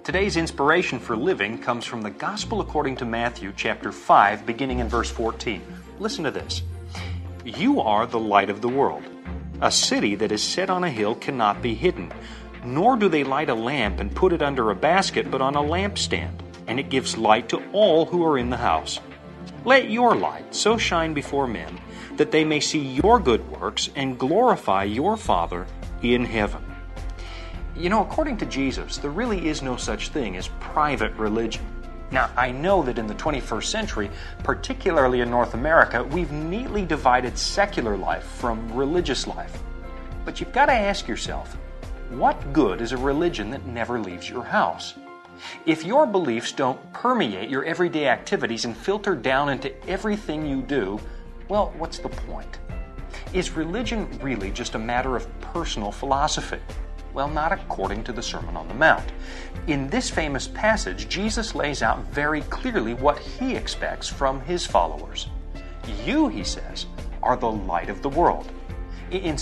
Today's inspiration for living comes from the Gospel according to Matthew chapter 5, beginning in verse 14. Listen to this. You are the light of the world. A city that is set on a hill cannot be hidden, nor do they light a lamp and put it under a basket, but on a lampstand, and it gives light to all who are in the house. Let your light so shine before men that they may see your good works and glorify your Father in heaven. You know, according to Jesus, there really is no such thing as private religion. Now, I know that in the 21st century, particularly in North America, we've neatly divided secular life from religious life. But you've got to ask yourself, what good is a religion that never leaves your house? If your beliefs don't permeate your everyday activities and filter down into everything you do, well, what's the point? Is religion really just a matter of personal philosophy? Well, not according to the Sermon on the Mount. In this famous passage, Jesus lays out very clearly what he expects from his followers. You, he says, are the light of the world. In